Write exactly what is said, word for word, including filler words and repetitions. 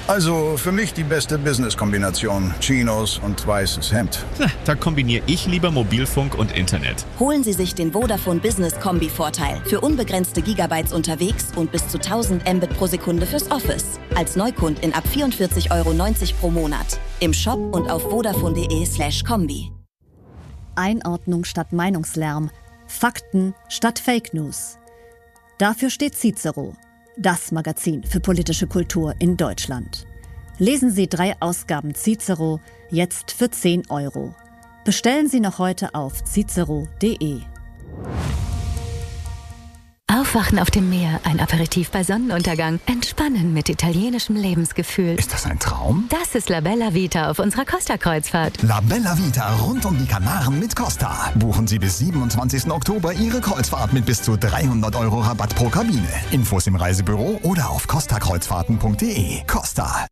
Also für mich die beste Business-Kombination. Chinos und weißes Hemd. Da kombiniere ich lieber Mobilfunk und Internet. Holen Sie sich den Vodafone Business Kombi-Vorteil. Für unbegrenzte Gigabytes unterwegs und bis zu tausend Mbit pro Sekunde fürs Office. Als Neukundin ab vierundvierzig Euro neunzig pro Monat. Im Shop und auf vodafone.de slash Kombi. Einordnung statt Meinungslärm. Fakten statt Fake News. Dafür steht Cicero, das Magazin für politische Kultur in Deutschland. Lesen Sie drei Ausgaben Cicero jetzt für zehn Euro. Bestellen Sie noch heute auf cicero punkt de. Aufwachen auf dem Meer, ein Aperitif bei Sonnenuntergang, entspannen mit italienischem Lebensgefühl. Ist das ein Traum? Das ist La Bella Vita auf unserer Costa-Kreuzfahrt. La Bella Vita rund um die Kanaren mit Costa. Buchen Sie bis siebenundzwanzigsten Oktober Ihre Kreuzfahrt mit bis zu dreihundert Euro Rabatt pro Kabine. Infos im Reisebüro oder auf costa kreuzfahrten punkt de. Costa.